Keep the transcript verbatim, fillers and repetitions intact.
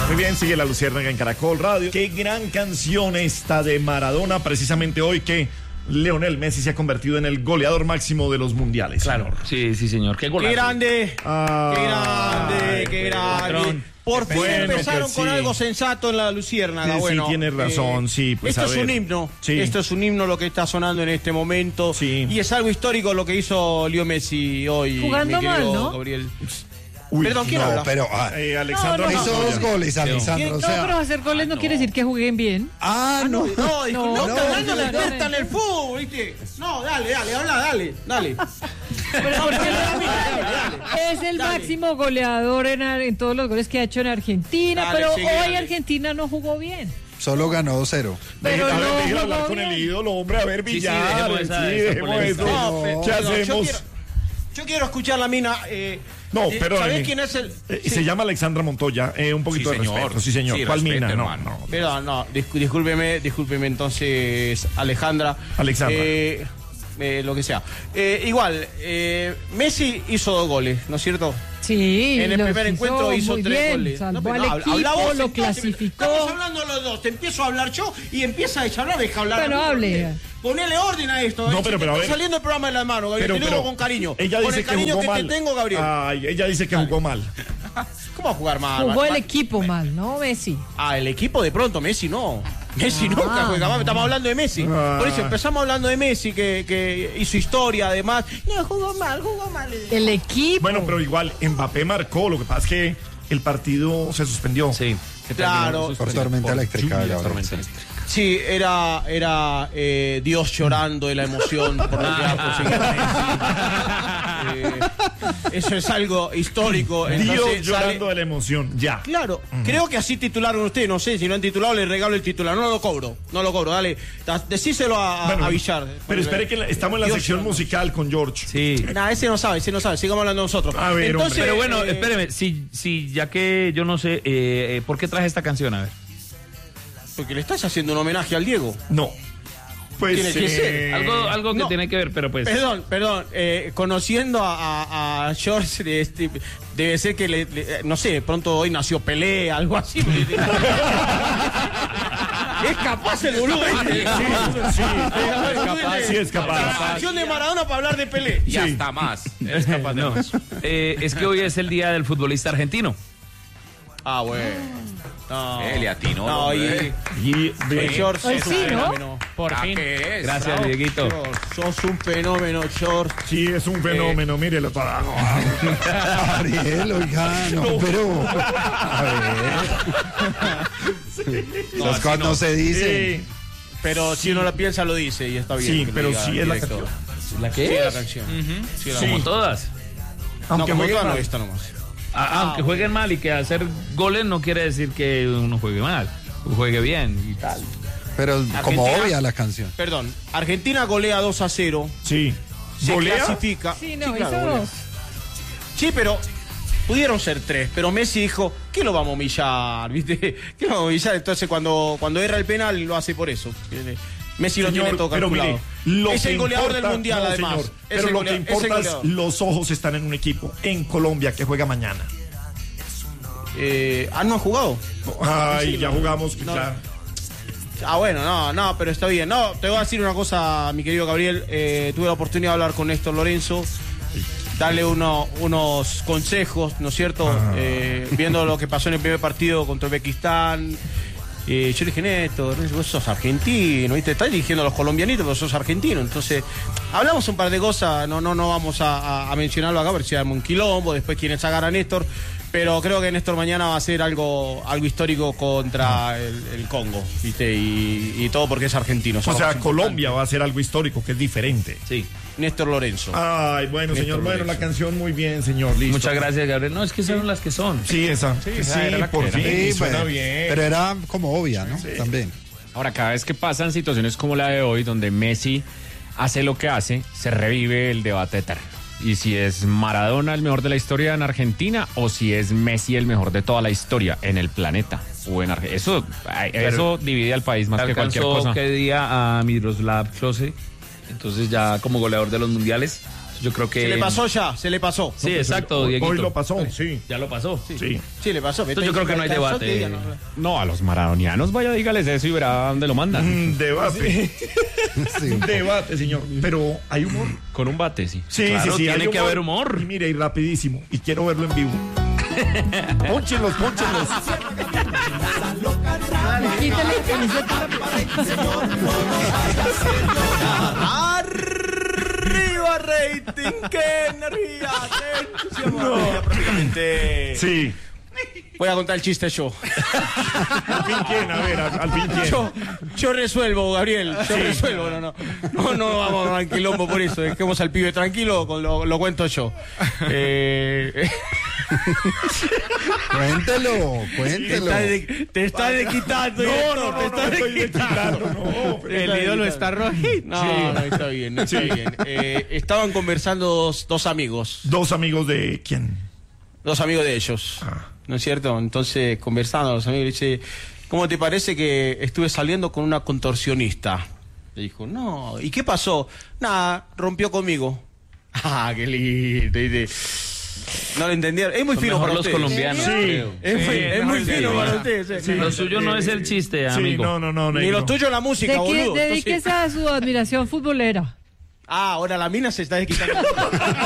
Muy bien, sigue La Luciérnaga en Caracol Radio. Qué gran canción esta de Maradona, precisamente hoy que Lionel Messi se ha convertido en el goleador máximo de los mundiales. Claro, señor. sí, sí, señor. Qué golazo. ¡Qué grande! Ah, ¡Qué grande! ¡Qué grande! patrón. Por fin Bueno, empezaron que con sí. algo sensato en La Luciérnaga. Sí, bueno, sí, tienes razón, eh, sí, pues, esto a es ver. un himno. Sí. Esto es un himno lo que está sonando en este momento. Sí. Y es algo histórico lo que hizo Leo Messi hoy. Jugando mi querido mal, ¿no? Gabriel. Uy, Perdón, ¿quién No, habla? pero ah, Eh, Alexandra No, no, hizo Montoya. dos goles, Alexandro. O No, sea, pero hacer goles no, quiere decir que jueguen bien. ah, no. No, disculpe, no, No, está dando no, la no, puerta en el fútbol, ¿viste? No, dale, dale, habla, dale, dale. Pero porque dale, dale. es el Dale. máximo goleador en, en todos los goles que ha hecho en Argentina, Dale, pero sigue, hoy dale. Argentina no jugó bien. Solo ganó dos cero. Pero Deje- a ver, no déjelo jugó hablar con bien. el ídolo, hombre, a ver, Sí, sí, Villar. dejemos esa- sí, esa dejemos polémica. eso. No, pe- ¿Qué perdón, hacemos? Yo quiero, yo quiero escuchar la mina. Eh, No, eh, perdón. ¿Sabés quién es el...? Eh, Sí. Se llama Alexandra Montoya. Eh, un poquito Sí, de señor. respeto. Sí, señor. Sí, ¿Cuál respeto, mina? No, hermano. no. Perdón, no, discu- discúlpeme, discúlpeme entonces, Alejandra. Alexandra. Eh, eh, lo que sea. Eh, igual, eh, Messi hizo dos goles, ¿no es cierto? Sí, En el los primer encuentro hizo muy tres bien, goles. salvó pero al habla- equipo, habla vos, lo entonces, clasificó. Estamos hablando los dos. Te empiezo a hablar yo y empieza a hablar, deja hablar. Bueno, a mí, hable. porque Ponele orden a esto. No, eh, pero- se pero, te a está ver. saliendo el programa de las manos, Gabriel. Pero, te lo pero digo con cariño. Ella con dice el que cariño jugó que mal. te tengo, Gabriel. Ay, ella dice que jugó mal. ¿Cómo va a jugar mal? Jugó Va- el va- equipo mal, ¿no, Messi? Ah, el equipo de pronto, Messi no. Messi Ah. nunca juega mal, estamos hablando de Messi. Ah. Por eso empezamos hablando de Messi, que, que hizo historia además. No, jugó mal, jugó mal. El equipo. Bueno, pero igual Mbappé marcó. Lo que pasa es que el partido se suspendió. Sí. Claro. Por tormenta eléctrica. lluvia, Gabriel. Tormenta eléctrica. Sí, era, era eh, Dios llorando de la emoción por lo que ha conseguido Messi. Eh, eso es algo histórico. Dios entonces llorando sale- de la emoción. Ya. Claro, creo que así titularon ustedes, no sé, si no han titulado le regalo el titular, no lo cobro, no lo cobro, dale, da- decíselo a, a- Bueno, a Villar. Pero espere que la- estamos en la Dios sección llorando. musical con George. Sí. Nah, ese no sabe, ese no sabe, sigamos hablando nosotros. A ver, Entonces, hombre. Pero bueno, eh, espéreme, si, si ya que yo no sé, eh, eh, ¿por qué traje esta canción? A ver. Porque le estás haciendo un homenaje al Diego. No. Pues Tiene que eh, ser. Algo, algo que no. tiene que ver, pero pues... Perdón, perdón, eh, conociendo a, a, a George, de este, debe ser que, le, le- no sé, de pronto hoy nació Pelé, algo así. Es capaz el boludo. Sí, sí, Es capaz, sí es capaz. La canción de Maradona para hablar de Pelé. Y Sí. hasta más. Es capaz de más. Eh, es que hoy es el día del futbolista argentino. Ah, bueno. No. Eh, le atinó, No, hombre. y, Y y ve- George Hoy es un sí, ¿no? fenómeno. Por ¿A qué es? Gracias, Bravo, Dieguito. George, sos un fenómeno, George. sí, es un fenómeno. Mírelo todo. Ariel, oiga, no, pero. A ver. Esas cosas no se dicen. Sí, Pero si uno la piensa, lo dice y está bien. sí, que lo pero diga sí el es la director. canción. ¿La Sí, qué es la es? canción. Sí, la Sí. Como todas. Aunque no, como juegue toda no, mal. esta nomás. A- aunque jueguen mal y que hacer goles no quiere decir que uno juegue mal. Juegue bien y tal. Pero como Argentina- obvia la canción. Perdón, Argentina golea dos a cero. Sí. Se ¿Golea? clasifica. Sí, no, claro, hizo golea. dos. Sí, pero pudieron ser tres, pero Messi dijo, ¿qué lo vamos a humillar? ¿Viste? ¿Qué lo vamos a humillar? Entonces cuando, cuando erra el penal lo hace por eso. Messi lo Señor, tiene todo pero calculado. mire, lo es que el goleador importa- del mundial, no, además. señor, Es pero el lo golea- que es el importa es goleador. los ojos están en un equipo en Colombia que juega mañana. Eh, ah, ¿no han jugado? Ay, Sí, ya no. jugamos, No. claro. Ah, bueno, no, no, pero está bien. No, te voy a decir una cosa, mi querido Gabriel. Eh, tuve la oportunidad de hablar con Néstor Lorenzo, darle uno, unos consejos, ¿no es cierto? Eh, viendo lo que pasó en el primer partido contra Uzbekistán. Eh, yo le dije, Néstor, vos sos argentino, ¿viste? Estás dirigiendo a los colombianitos, pero sos argentino. Entonces, hablamos un par de cosas, no, no, no vamos a, a- a mencionarlo acá, porque si arma un quilombo, después quieren sacar a Néstor. Pero creo que Néstor mañana va a hacer algo, algo histórico contra el, el Congo, ¿viste? Y, y todo porque es argentino. O somos sea, importantes. Colombia va a hacer algo histórico que es diferente. Sí. Néstor Lorenzo. Ay, bueno, Néstor señor, bueno, la Lorenzo. canción muy bien, señor, listo. Muchas gracias, Gabriel. No, es que son las que son. Sí, esa. Sí, esa era la por que era. fin, Sí, suena bueno, bien. Pero era como obvia, ¿no? También. Ahora, cada vez que pasan situaciones como la de hoy, donde Messi hace lo que hace, se revive el debate eterno. Y si es Maradona el mejor de la historia en Argentina o si es Messi el mejor de toda la historia en el planeta o en Argentina. Eso, ay, eso divide al país más que cualquier Alcanzó cosa. que día a Miroslav Klose, entonces ya como goleador de los mundiales. Yo creo que... Se le pasó ya, se le pasó. Sí, exacto, Hoy, Dieguito. hoy lo pasó, sí. Ya lo pasó. Sí. Sí. Sí, le pasó. Entonces yo creo que no hay debate. No, a los maradonianos vaya, dígales eso y verá dónde lo mandan. Mm, debate. Sí. Debate, señor. Pero hay humor. Con un bate, sí. Sí, Claro, sí, sí. tiene hay que haber humor. Y mire, y rapidísimo. Y quiero verlo en vivo. Pónchenlos, pónchenlos. Quítale la camiseta. ¡Arriba, rating! ¡Qué energía! ¡Qué entusiasmo! No. Prácticamente... Sí. Voy a contar el chiste yo. Al fin quién, a ver, al, al fin quién. Yo, yo resuelvo, Gabriel. Yo resuelvo, no, no. No, no vamos a quilombo por eso. Dejemos al pibe tranquilo, con lo, lo cuento yo. Eh, Cuéntelo, cuéntelo. te está de- te está de quitando. No, esto, no, te no, está no de estoy de quitando. quitarlo, no. pero El está ídolo de está quitarlo. rojo. No, Sí. no, está bien, no está Sí. bien. Eh, estaban conversando dos, dos amigos. Dos amigos de quién. Dos amigos de ellos. Ah. ¿No es cierto? Entonces, conversando los amigos, dice, ¿cómo te parece que estuve saliendo con una contorsionista? Le dijo, no, ¿y qué pasó? Nada, rompió conmigo. Ah, qué lindo. Dice, no lo entendieron. Es muy Son fino mejor para los usted. colombianos, Sí. creo. Es, muy- Sí, es muy mejor fino sí. para usted. sí. Lo suyo no es el chiste, Sí, amigo. no, no, no, Ni negro. lo tuyo la música, De que boludo. dedíquese Entonces- a su admiración futbolera. Ah, ahora la mina se está desquitando.